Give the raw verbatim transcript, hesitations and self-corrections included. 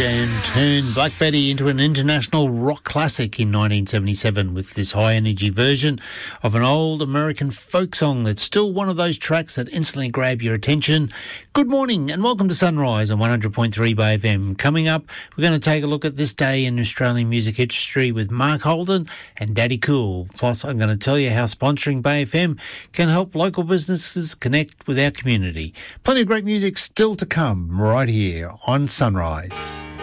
and turned Black Betty into an international rock classic in nineteen seventy-seven with this high-energy version of an old American folk song that's still one of those tracks that instantly grab your attention. Good morning and welcome to Sunrise on one hundred point three Bay F M. Coming up, we're going to take a look at this day in Australian music history with Mark Holden and Daddy Cool. Plus, I'm going to tell you how sponsoring Bay F M can help local businesses connect with our community. Plenty of great music still to come right here on Sunrise.